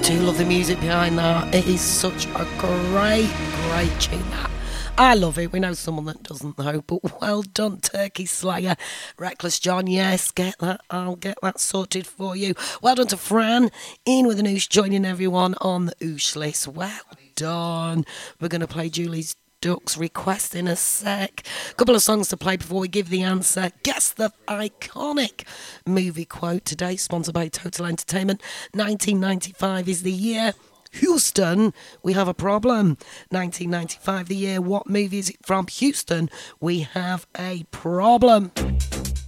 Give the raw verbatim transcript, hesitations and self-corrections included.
do love the music behind that. It is such a great, great tune, that. I love it. We know someone that doesn't though, but well done, Turkey Slayer. Reckless John, yes, get that. I'll get that sorted for you. Well done to Fran, in with an oosh, joining everyone on the oosh list. Well done. We're going to play Julie's Duck's request in a sec. Couple of songs to play before we give the answer. Guess the iconic movie quote today, sponsored by Total Entertainment. nineteen ninety-five is the year. Houston, we have a problem. nineteen ninety-five, the year. What movie is it from? Houston, we have a problem.